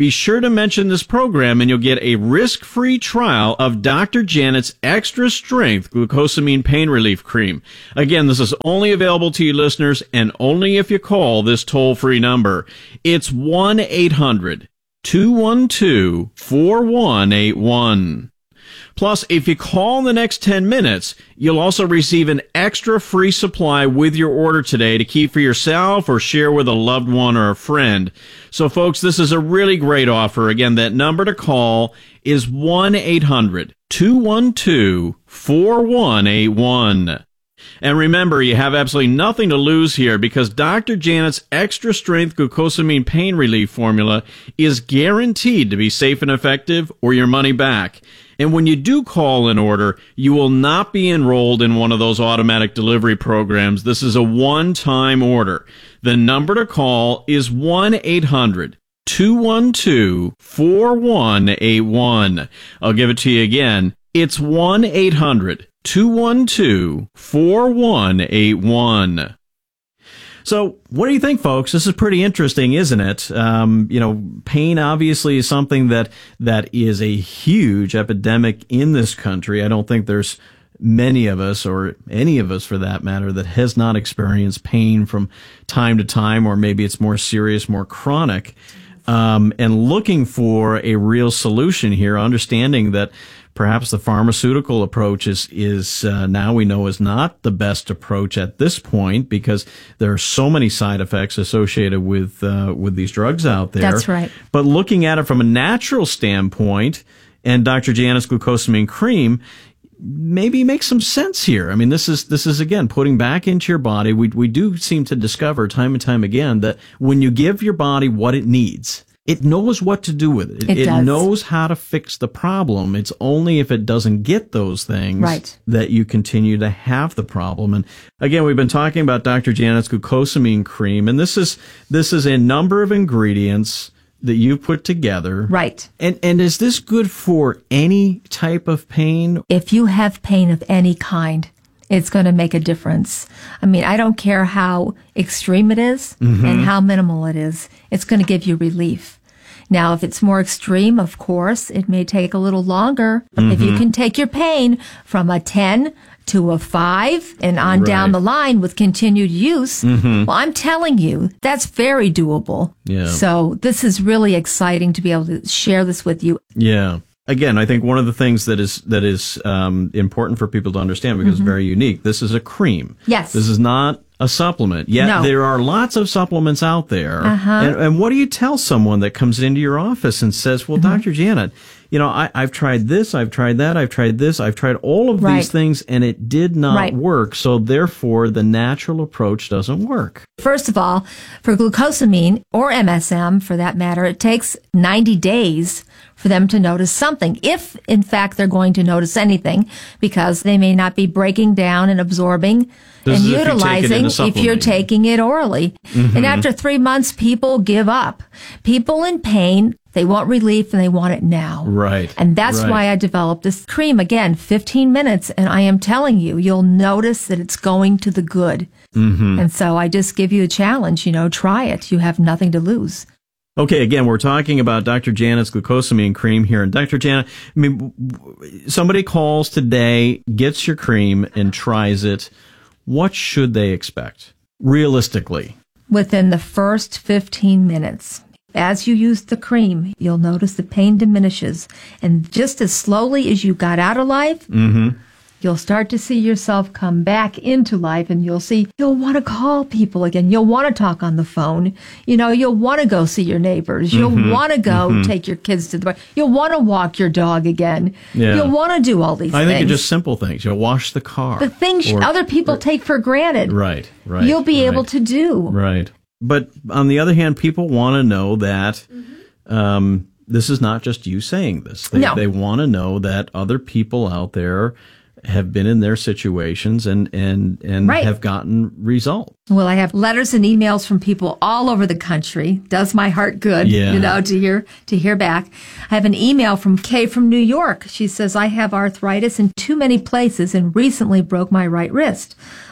be sure to mention this program and you'll get a risk-free trial of Doctor Janet's Extra Strength Glucosamine Pain Relief Cream. Again, this is only available to you listeners and only if you call this toll-free number. It's one eight hundred two one two four one eight one. Plus, if you call in the next ten minutes, you'll also receive an extra free supply with your order today to keep for yourself or share with a loved one or a friend. So, folks, this is a really great offer. Again, that number to call is one eight hundred two one two four one eight one. And remember, you have absolutely nothing to lose here because Doctor Janet's Extra Strength Glucosamine Pain Relief Formula is guaranteed to be safe and effective or your money back. And when you do call an order, you will not be enrolled in one of those automatic delivery programs. This is a one-time order. The number to call is one eight hundred two one two four one eight one. I'll give it to you again. It's one eight hundred two one two four one eight one. So what do you think, folks? This is pretty interesting, isn't it? Um, you know, pain obviously is something that that is a huge epidemic in this country. I don't think there's many of us, or any of us for that matter, that has not experienced pain from time to time, or maybe it's more serious, more chronic. Um, and looking for a real solution here, understanding that perhaps the pharmaceutical approach is, is uh, now we know is not the best approach at this point because there are so many side effects associated with uh, with these drugs out there. That's right. But looking at it from a natural standpoint, and Doctor Janet's Glucosamine Cream maybe makes some sense here. I mean, this is this is again putting back into your body. We we do seem to discover time and time again that when you give your body what it needs, it knows what to do with it. It, it does. knows how to fix the problem. It's only if it doesn't get those things right. that you continue to have the problem. And again, we've been talking about Doctor Janet's Glucosamine Cream, and this is this is a number of ingredients that you put together. Right. And and is this good for any type of pain? If you have pain of any kind, it's going to make a difference. I mean, I don't care how extreme it is mm-hmm. and how minimal it is. It's going to give you relief. Now, if it's more extreme, of course, it may take a little longer. Mm-hmm. If you can take your pain from a ten to a five and on right. down the line with continued use, mm-hmm. well, I'm telling you, that's very doable. Yeah. So this is really exciting to be able to share this with you. Yeah. Again, I think one of the things that is that is um, important for people to understand, because mm-hmm. it's very unique, this is a cream. Yes. This is not a supplement. Yet no. there are lots of supplements out there. Uh-huh. And, and what do you tell someone that comes into your office and says, well, mm-hmm. Doctor Janet, you know, I, I've tried this, I've tried that, I've tried this, I've tried all of right. these things, and it did not right. work. So therefore, the natural approach doesn't work. First of all, for glucosamine, or M S M for that matter, it takes ninety days for them to notice something, if in fact they're going to notice anything, because they may not be breaking down and absorbing this and is utilizing if, you if you're taking it orally. Mm-hmm. And after three months, people give up. People in pain, they want relief and they want it now. Right. And that's right. why I developed this cream. Again, fifteen minutes, and I am telling you, you'll notice that it's going to the good. Mm-hmm. And so I just give you a challenge, you know, try it. You have nothing to lose. Okay, again, we're talking about Doctor Janet's Glucosamine Cream here. And Doctor Janet, I mean, somebody calls today, gets your cream, and tries it. What should they expect, realistically? Within the first fifteen minutes. As you use the cream, you'll notice the pain diminishes. And just as slowly as you got out of life, mm-hmm. you'll start to see yourself come back into life, and you'll see you'll want to call people again. You'll want to talk on the phone. You know, you'll want to go see your neighbors. You'll mm-hmm. want to go mm-hmm. take your kids to the bar. You'll want to walk your dog again. Yeah. You'll want to do all these I things. think it's just simple things. You'll wash the car. The things or, other people or, take for granted. Right, right. You'll be right. able to do. Right. But on the other hand, people want to know that mm-hmm. um, this is not just you saying this. They, no. they want to know that other people out there have been in their situations and and and right. have gotten results. Well, I have letters and emails from people all over the country. Does my heart good, yeah. you know, to hear to hear back. I have an email from Kay from New York. She says, I have arthritis in too many places and recently broke my right wrist.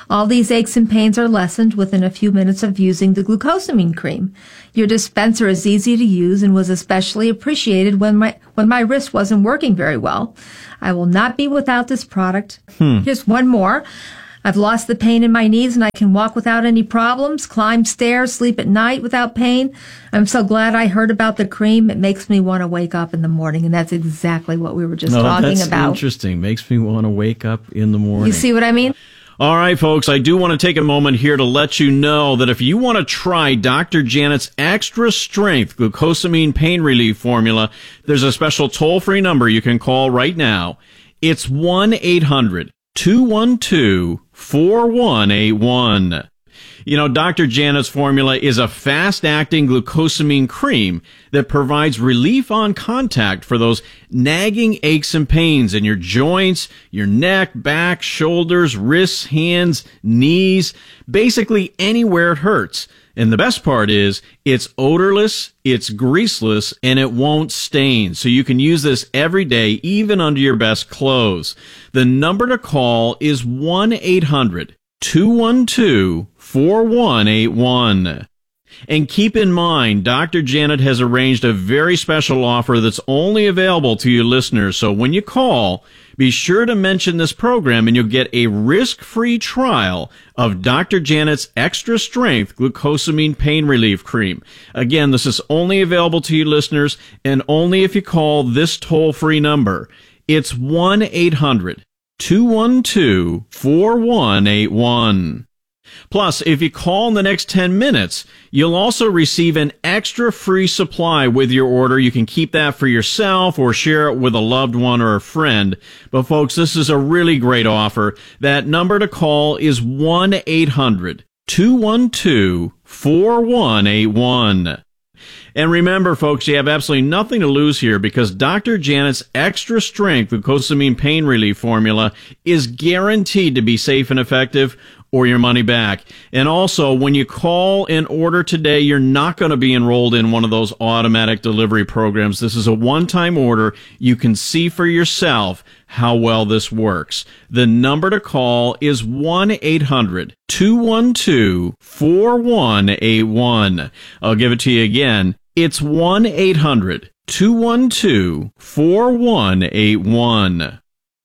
All these aches and pains are lessened within a few minutes of using the glucosamine cream. Your dispenser is easy to use and was especially appreciated when my when my wrist wasn't working very well. I will not be without this product. Hmm. Here's one more. I've lost the pain in my knees and I can walk without any problems, climb stairs, sleep at night without pain. I'm so glad I heard about the cream. It makes me want to wake up in the morning, and that's exactly what we were just no, talking that's about. Interesting. Makes me want to wake up in the morning. You see what I mean? All right, folks, I do want to take a moment here to let you know that if you want to try Doctor Janet's Extra Strength Glucosamine Pain Relief Formula, there's a special toll-free number you can call right now. It's one eight hundred two one two four one eight one. You know, Doctor Janet's formula is a fast-acting glucosamine cream that provides relief on contact for those nagging aches and pains in your joints, your neck, back, shoulders, wrists, hands, knees, basically anywhere it hurts. And the best part is it's odorless, it's greaseless, and it won't stain. So you can use this every day, even under your best clothes. The number to call is one eight hundred two one two four one eight one. And keep in mind, Doctor Janet has arranged a very special offer that's only available to you listeners. So when you call, be sure to mention this program and you'll get a risk-free trial of Doctor Janet's Extra Strength Glucosamine Pain Relief Cream. Again, this is only available to you listeners and only if you call this toll-free number. It's one eight hundred two one two four one eight one. Plus, if you call in the next ten minutes, you'll also receive an extra free supply with your order. You can keep that for yourself or share it with a loved one or a friend. But folks, this is a really great offer. That number to call is one eight hundred two one two four one eight one. And remember, folks, you have absolutely nothing to lose here because Doctor Janet's Extra Strength Glucosamine Pain Relief Formula is guaranteed to be safe and effective or your money back. And also, when you call and order today, you're not going to be enrolled in one of those automatic delivery programs. This is a one-time order. You can see for yourself how well this works. The number to call is one eight hundred two one two four one eight one. I'll give it to you again. It's one eight hundred two one two four one eight one.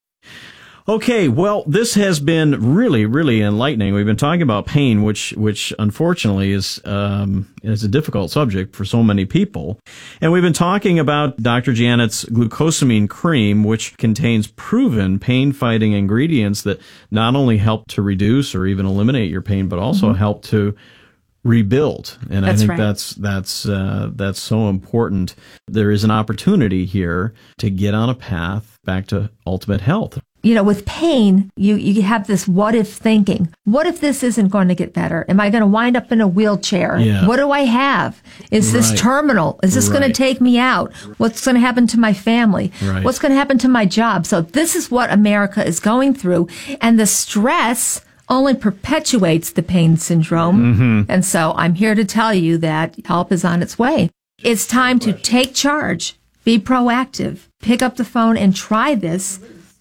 Okay, well, this has been really, really enlightening. We've been talking about pain, which, which unfortunately is, um, is a difficult subject for so many people. And we've been talking about Doctor Janet's glucosamine cream, which contains proven pain-fighting ingredients that not only help to reduce or even eliminate your pain, but also mm-hmm. help to rebuild. And that's I think right. that's, that's, uh, that's so important. There is an opportunity here to get on a path back to ultimate health. You know, with pain, you, you have this what if thinking. What if this isn't going to get better? Am I going to wind up in a wheelchair? Yeah. What do I have? Is this Right. terminal? Is this Right. going to take me out? What's going to happen to my family? Right. What's going to happen to my job? So this is what America is going through. And the stress only perpetuates the pain syndrome. Mm-hmm. And so I'm here to tell you that help is on its way. It's time to take charge, be proactive, pick up the phone and try this.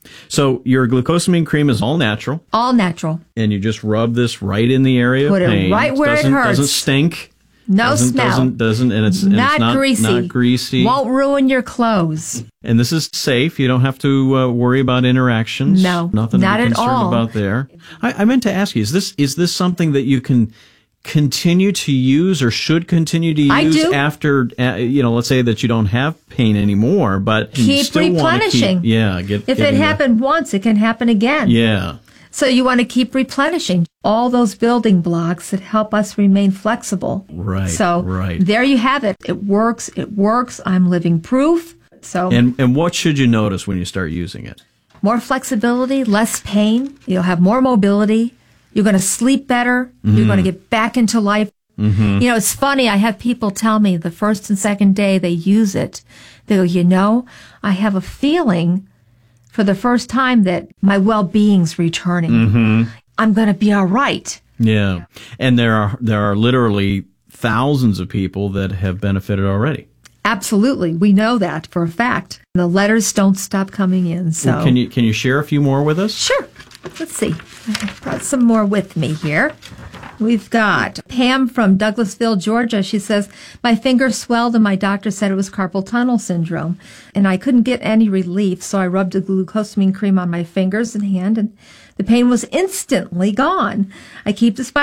So your glucosamine cream is all natural, All natural. and you just rub this right in the area Put it of pain. right where it doesn't, hurts. Doesn't stink. No doesn't, smell. Doesn't, doesn't, and it's, and Not it's not greasy. Not greasy. Won't ruin your clothes. And this is safe. You don't have to uh, worry about interactions. No, Nothing not to be at concerned all. about there. I, I meant to ask you, is this is this something that you can continue to use or should continue to I use do. after, uh, you know, let's say that you don't have pain anymore, but you Keep still wanna replenishing. Keep, yeah. Get, If it getting the- happened once, it can happen again. Yeah. So you want to keep replenishing all those building blocks that help us remain flexible. Right. So right. there you have it. It works. It works. I'm living proof. So And and what should you notice when you start using it? more flexibility, less pain. You'll have more mobility. You're going to sleep better. Mm-hmm. You're going to get back into life. Mm-hmm. You know, it's funny. I have people tell me the first and second day they use it, they go, you know, I have a feeling for the first time that my well-being's returning. Mm-hmm. I'm going to be all right. Yeah. And there are there are literally thousands of people that have benefited already. Absolutely. We know that for a fact. The letters don't stop coming in. So Well, can you can you share a few more with us? Sure. let's see. I brought some more with me here. We've got Pam from Douglasville, Georgia. She says, my finger swelled and my doctor said it was carpal tunnel syndrome. And I couldn't get any relief, so I rubbed a glucosamine cream on my fingers and hand, and the pain was instantly gone. I keep this by